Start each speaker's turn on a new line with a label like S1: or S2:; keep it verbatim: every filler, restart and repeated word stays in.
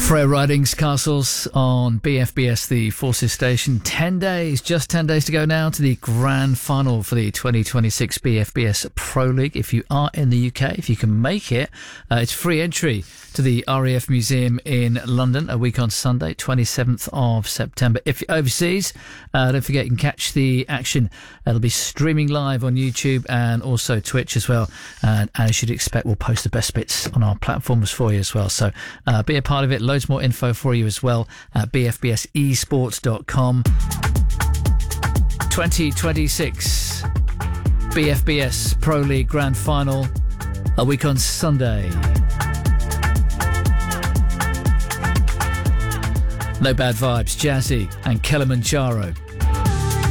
S1: Freya Ridings Castles on B F B S, the Forces Station. Ten days, just ten days to go now to the grand final for the twenty twenty-six B F B S Pro League. If you are in the U K, if you can make it, uh, it's free entry to the R A F Museum in London a week on Sunday, twenty-seventh of September. If you're overseas, uh, don't forget you can catch the action. It'll be streaming live on YouTube and also Twitch as well. And as you'd expect, we'll post the best bits on our platforms for you as well. So uh, be a part of it. Loads more info for you as well at b f b s esports dot com. twenty twenty-six B F B S Pro League Grand Final a week on Sunday. No Bad Vibes, Jazzy and Kilimanjaro.